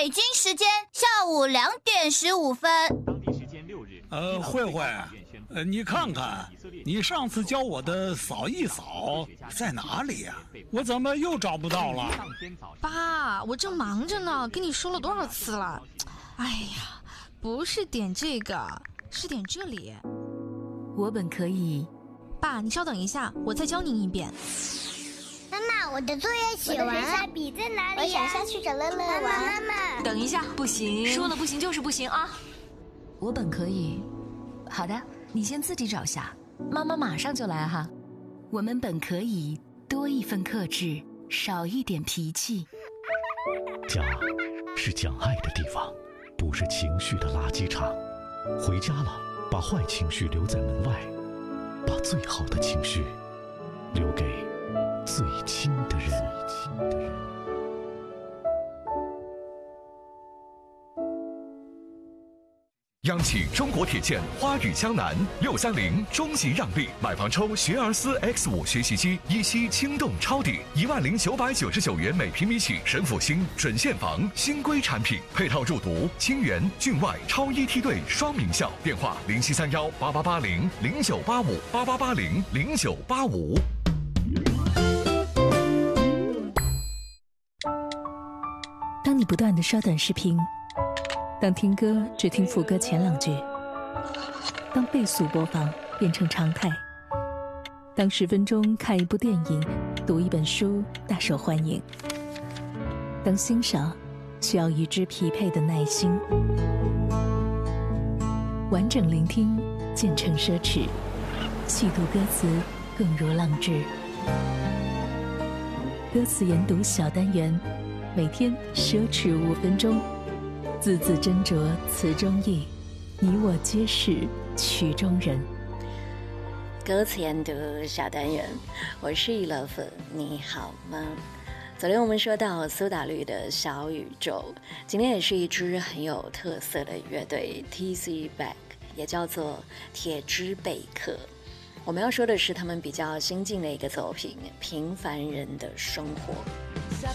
北京时间下午2点15分。 当地时间6日。 慧慧，你看看，你上次教我的扫一扫在哪里呀？我怎么又找不到了？ 爸，我正忙着呢，跟你说了多少次了？哎呀，不是点这个，是点这里。 我本可以。 爸，你稍等一下，我再教您一遍。 妈妈，我的作业写完了，笔在哪里？我想下去找乐乐玩。妈妈， 等一下，不行，说了不行就是不行啊！我本可以。好的，你先自己找下，妈妈马上就来哈。我们本可以多一份克制，少一点脾气。 家是讲爱的地方，不是情绪的垃圾场。回家了，把坏情绪留在门外，把最好的情绪留给最亲的人。 央企中国铁建花语江南630终极让利，买房抽学而思 X5 学习机，一期轻动超抵10999元每平米起，神府新准现房新规产品，配套入读清源郡外超一梯队双名校，电话07318880098588800985。 当你不断地刷短视频，当听歌只听副歌前2句，当倍速播放变成常态，当10分钟看一部电影、读一本书大受欢迎，当欣赏需要与之匹配的耐心，完整聆听渐成奢侈，细读歌词更如浪掷。歌词研读小单元，每天奢侈5分钟，字字斟酌词中意，你我皆是曲中人。歌词研读小单元，我是一乐粉，你好吗？昨天我们说到苏打绿的小宇宙，今天也是一支很有特色的乐队 TC Back， 也叫做铁之贝克。我们要说的是他们比较新进的一个作品《平凡人的生活》。